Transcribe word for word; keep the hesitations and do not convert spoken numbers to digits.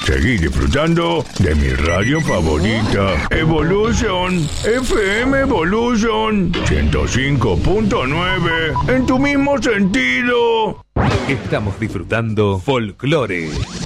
Seguí disfrutando de mi radio favorita, Evolution, F M Evolution, ciento cinco punto nueve, en tu mismo sentido. Estamos disfrutando Folclore.